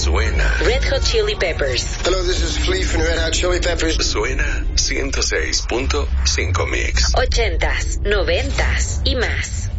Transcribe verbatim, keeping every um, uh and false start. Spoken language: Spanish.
Suena Red Hot Chili Peppers. Hello, this is Flea from Red Hot Chili Peppers. Suena ciento seis punto cinco Mix. Ochentas, noventas y más.